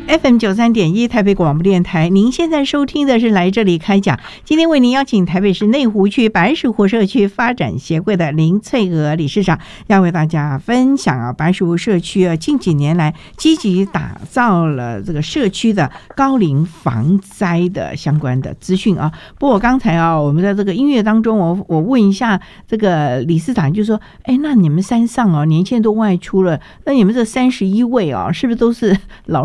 FM93.1 台北广播电台，您现在收听的是来这里开讲。今天为您邀请台北市内湖区白石湖社区发展协会的林翠娥理事长，要为大家分享白石湖社区近几年来积极打造了这个社区的高龄防灾的相关的资讯啊。不过我刚才我们在这个音乐当中，我问一下这个理事长，就说，那你们山上年轻人都外出了，那你们这31位是不是都是老